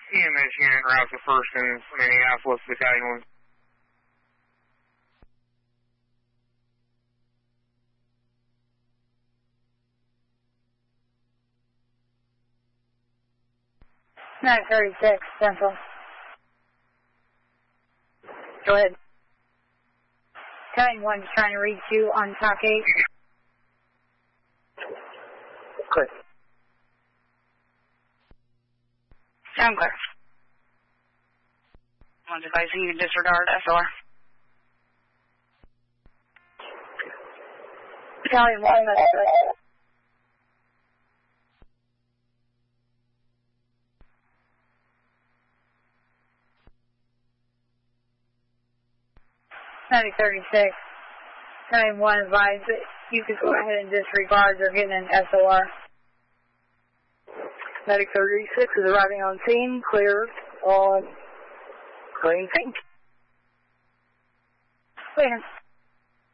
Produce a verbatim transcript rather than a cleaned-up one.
E M S unit route to first in Minneapolis, Battalion one. nine thirty-six, Central. Go ahead. Battalion one is trying to reach you on Talk eight. Clear. Sound clear. I'm advising you disregard S O R. Battalion one, that's correct. ninety thirty-six. Battalion one advised that you could go ahead and disregard. They're getting an S O R. Medic thirty-six is arriving on scene. Clear on clean scene. Clear.